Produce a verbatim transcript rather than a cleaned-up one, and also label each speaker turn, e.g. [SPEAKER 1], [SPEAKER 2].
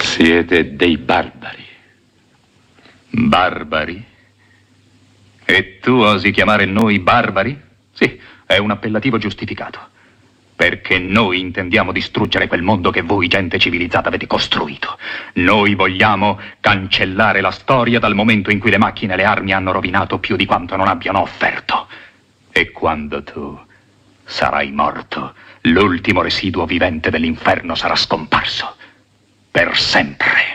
[SPEAKER 1] Siete dei barbari.
[SPEAKER 2] Barbari? E tu osi chiamare noi barbari? Sì, è un appellativo giustificato. Perché noi intendiamo distruggere quel mondo che voi, gente civilizzata, avete costruito. Noi vogliamo cancellare la storia dal momento in cui le macchine e le armi hanno rovinato più di quanto non abbiano offerto. E quando tu sarai morto, l'ultimo residuo vivente dell'inferno sarà scomparso. Per sempre.